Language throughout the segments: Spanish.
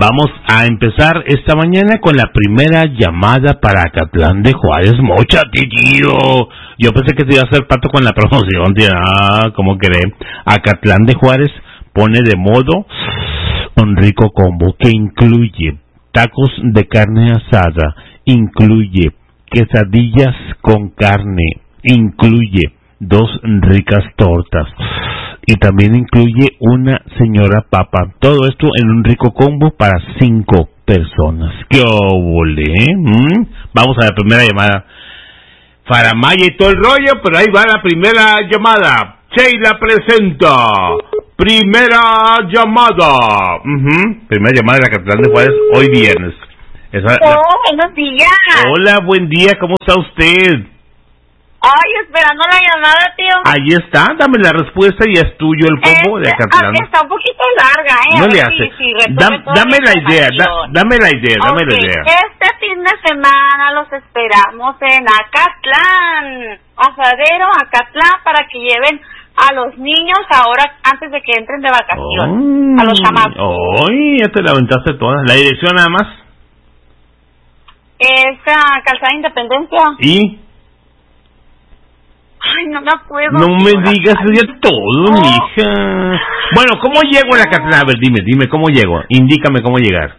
Vamos a empezar esta mañana con la primera llamada para Acatlán de Juárez. ¡Móchate, tío! Yo pensé que te iba a hacer pato con la promoción, tío. ¿Cómo cree? Acatlán de Juárez pone de modo un rico combo que incluye tacos de carne asada, incluye quesadillas con carne, incluye 2 ricas tortas y también incluye una señora papa. Todo esto en un rico combo para 5 personas. ¡Qué óvole! Vamos a la primera llamada. Faramaya y todo el rollo, pero ahí va la primera llamada. Sheila presenta. Primera llamada. Primera llamada de la Acatlán de Juárez hoy viernes. Buenos días. Hola, buen día. ¿Cómo está usted? Ay, esperando la llamada, tío. Ahí está, dame la respuesta y es tuyo el combo de Acatlán. Está un poquito larga, No le hace. Dame la idea, dame la idea. Este fin de semana los esperamos en Acatlán. Asadero, Acatlán, para que lleven a los niños ahora, antes de que entren de vacaciones. A los chamacos. Ay, ya te la aventaste todas. ¿La dirección nada más? Calzada Independencia. ¿Y? Ay, no me acuerdo. No me digas ya todo, mija. Bueno, ¿cómo llego a la Acatlán? A ver, dime, ¿cómo llego? Indícame cómo llegar.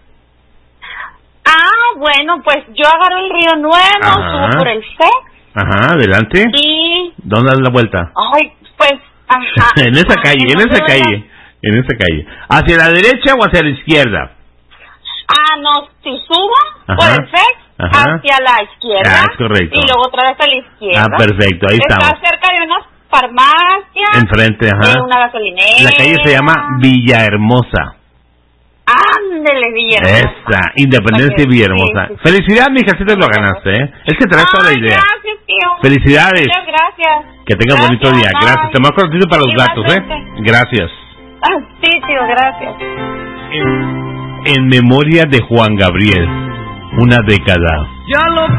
Bueno, pues yo agarro el Río Nuevo, subo por el C. Ajá, adelante. Y... ¿Dónde das la vuelta? Ay, pues, ajá. en esa calle. ¿Hacia la derecha o hacia la izquierda? No, si subo por el C, hacia la izquierda. Es correcto. Y luego otra vez a la izquierda. Perfecto, ahí estamos. Está cerca de una farmacia. Enfrente, de una gasolinera. La calle se llama Villahermosa. Ándele, Villahermosa. Esa, Independencia y Villahermosa. Sí. Felicidades, mija, si te lo ganaste, ¿eh? Es que traes toda la idea. Gracias, tío. Felicidades. Muchas gracias. Que tengas bonito día. Bye. Gracias. Te mando un para los gatos, ¿eh? Gracias. Sí, tío, gracias. En memoria de Juan Gabriel, una década. Ya lo